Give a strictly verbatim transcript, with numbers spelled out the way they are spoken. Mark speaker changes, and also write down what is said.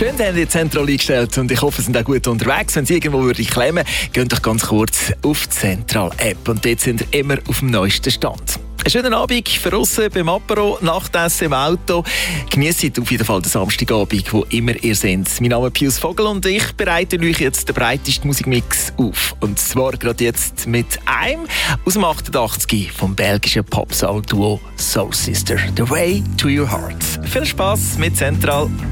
Speaker 1: Schön, dass ihr Zentral eingestellt und ich hoffe, Sie sind auch gut unterwegs. Wenn Sie irgendwo würde klemmen, geht doch ganz kurz auf die Zentral-App und dort sind ihr immer auf dem neuesten Stand. Einen schönen Abend für draussen beim Apero, Nachtessen im Auto. Genießt auf jeden Fall den Samstagabend, wo immer ihr seid. Mein Name ist Pius Vogel und ich bereite euch jetzt den breitesten Musikmix auf. Und zwar gerade jetzt mit einem aus dem achtundachtzig vom belgischen Pop-Soul-Duo Soul Sister. The Way to Your Heart. Viel Spass mit Zentral.